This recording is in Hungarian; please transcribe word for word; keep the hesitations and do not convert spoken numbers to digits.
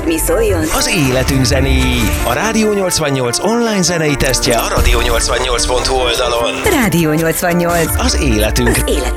Mi szóljon? Az életünk zenéi. A Rádió nyolcvannyolc online zenei tesztje a rádió nyolcvannyolc pont hu oldalon. Rádió nyolcvannyolc. Az életünk Az életünk